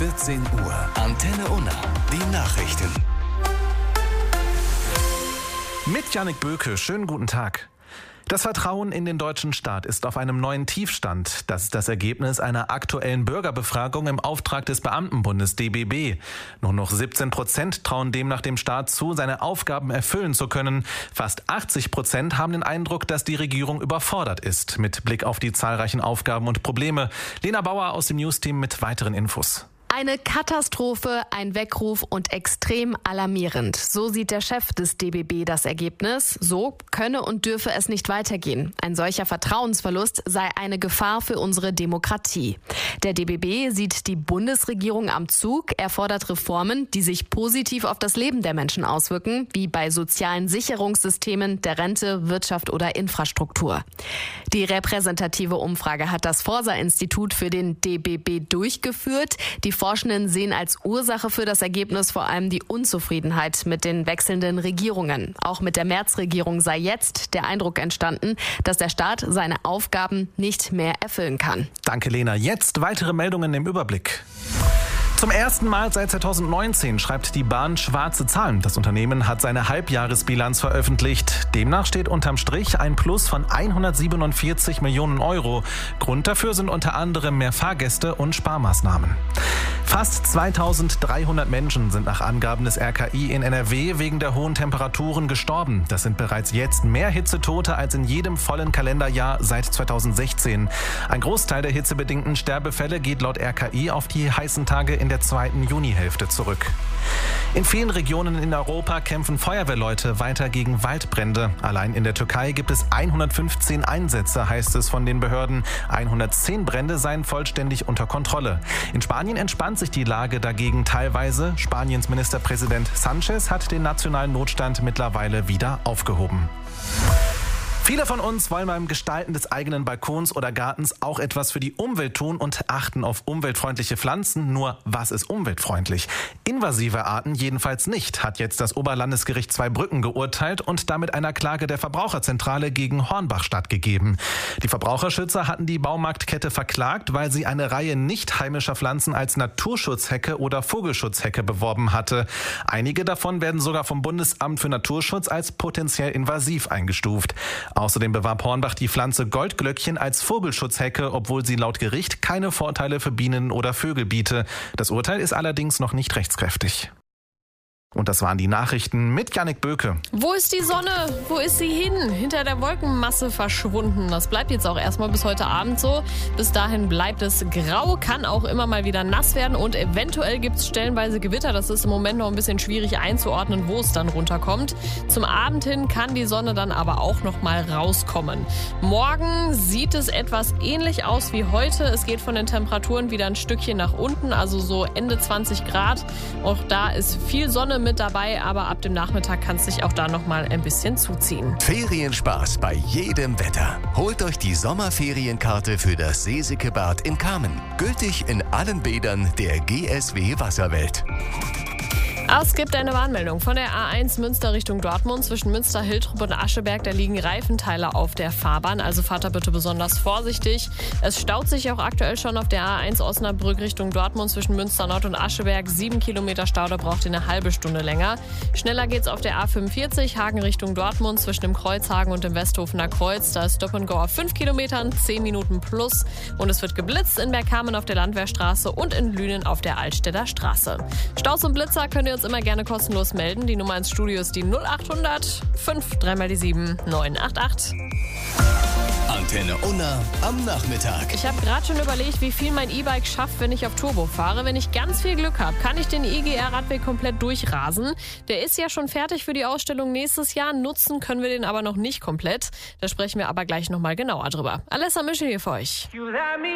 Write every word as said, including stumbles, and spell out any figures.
vierzehn Uhr. Antenne Unna. Die Nachrichten. Mit Jannik Böke. Schönen guten Tag. Das Vertrauen in den deutschen Staat ist auf einem neuen Tiefstand. Das ist das Ergebnis einer aktuellen Bürgerbefragung im Auftrag des Beamtenbundes D B B. Nur noch siebzehn Prozent trauen demnach dem Staat zu, seine Aufgaben erfüllen zu können. Fast achtzig Prozent haben den Eindruck, dass die Regierung überfordert ist, mit Blick auf die zahlreichen Aufgaben und Probleme. Lena Bauer aus dem Newsteam mit weiteren Infos. Eine Katastrophe, ein Weckruf und extrem alarmierend. So sieht der Chef des D B B das Ergebnis. So könne und dürfe es nicht weitergehen. Ein solcher Vertrauensverlust sei eine Gefahr für unsere Demokratie. Der D B B sieht die Bundesregierung am Zug. Er fordert Reformen, die sich positiv auf das Leben der Menschen auswirken, wie bei sozialen Sicherungssystemen, der Rente, Wirtschaft oder Infrastruktur. Die repräsentative Umfrage hat das Forsa-Institut für den D B B durchgeführt. Die Forschenden sehen als Ursache für das Ergebnis vor allem die Unzufriedenheit mit den wechselnden Regierungen. Auch mit der März-Regierung sei jetzt der Eindruck entstanden, dass der Staat seine Aufgaben nicht mehr erfüllen kann. Danke, Lena. Jetzt weitere Meldungen im Überblick. Zum ersten Mal seit zweitausendneunzehn schreibt die Bahn schwarze Zahlen. Das Unternehmen hat seine Halbjahresbilanz veröffentlicht. Demnach steht unterm Strich ein Plus von hundertsiebenundvierzig Millionen Euro. Grund dafür sind unter anderem mehr Fahrgäste und Sparmaßnahmen. Fast zweitausenddreihundert Menschen sind nach Angaben des R K I in N R W wegen der hohen Temperaturen gestorben. Das sind bereits jetzt mehr Hitzetote als in jedem vollen Kalenderjahr seit zweitausendsechzehn. Ein Großteil der hitzebedingten Sterbefälle geht laut R K I auf die heißen Tage in der zweiten Junihälfte zurück. In vielen Regionen in Europa kämpfen Feuerwehrleute weiter gegen Waldbrände. Allein in der Türkei gibt es hundertfünfzehn Einsätze, heißt es von den Behörden. hundertzehn Brände seien vollständig unter Kontrolle. In Spanien entspannt sich die Lage dagegen teilweise. Spaniens Ministerpräsident Sánchez hat den nationalen Notstand mittlerweile wieder aufgehoben. Viele von uns wollen beim Gestalten des eigenen Balkons oder Gartens auch etwas für die Umwelt tun und achten auf umweltfreundliche Pflanzen. Nur, was ist umweltfreundlich? Invasive Arten jedenfalls nicht, hat jetzt das Oberlandesgericht Zweibrücken geurteilt und damit einer Klage der Verbraucherzentrale gegen Hornbach stattgegeben. Die Verbraucherschützer hatten die Baumarktkette verklagt, weil sie eine Reihe nicht heimischer Pflanzen als Naturschutzhecke oder Vogelschutzhecke beworben hatte. Einige davon werden sogar vom Bundesamt für Naturschutz als potenziell invasiv eingestuft. Außerdem bewarb Hornbach die Pflanze Goldglöckchen als Vogelschutzhecke, obwohl sie laut Gericht keine Vorteile für Bienen oder Vögel biete. Das Urteil ist allerdings noch nicht rechtskräftig. Und das waren die Nachrichten mit Jannik Böke. Wo ist die Sonne? Wo ist sie hin? Hinter der Wolkenmasse verschwunden. Das bleibt jetzt auch erstmal bis heute Abend so. Bis dahin bleibt es grau, kann auch immer mal wieder nass werden und eventuell gibt es stellenweise Gewitter. Das ist im Moment noch ein bisschen schwierig einzuordnen, wo es dann runterkommt. Zum Abend hin kann die Sonne dann aber auch noch mal rauskommen. Morgen sieht es etwas ähnlich aus wie heute. Es geht von den Temperaturen wieder ein Stückchen nach unten, also so Ende zwanzig Grad. Auch da ist viel Sonne mit dabei, aber ab dem Nachmittag kann es sich auch da noch mal ein bisschen zuziehen. Ferienspaß bei jedem Wetter. Holt euch die Sommerferienkarte für das Seesikebad in Kamen. Gültig in allen Bädern der G S W Wasserwelt. Es gibt eine Warnmeldung von der A eins Münster Richtung Dortmund. Zwischen Münster, Hiltrup und Ascheberg, da liegen Reifenteile auf der Fahrbahn. Also fahrt da bitte besonders vorsichtig. Es staut sich auch aktuell schon auf der A eins Osnabrück Richtung Dortmund zwischen Münster Nord und Ascheberg. Sieben Kilometer Stau, da braucht ihr eine halbe Stunde länger. Schneller geht's auf der A fünfundvierzig, Hagen Richtung Dortmund zwischen dem Kreuzhagen und dem Westhofener Kreuz. Da ist Stop and Go auf fünf Kilometern, zehn Minuten plus. Und es wird geblitzt in Bergkamen auf der Landwehrstraße und in Lünen auf der Altstädter Straße. Staus und Blitzer könnt ihr uns immer gerne kostenlos melden. Die Nummer ins Studio ist die null achthundert fünf drei mal die sieben neun acht acht. Antenne Unna am Nachmittag. Ich habe gerade schon überlegt, wie viel mein E-Bike schafft, wenn ich auf Turbo fahre. Wenn ich ganz viel Glück habe, kann ich den I G R-Radweg komplett durchrasen. Der ist ja schon fertig für die Ausstellung nächstes Jahr. Nutzen können wir den aber noch nicht komplett. Da sprechen wir aber gleich nochmal genauer drüber. Alessa Mischel hier für euch.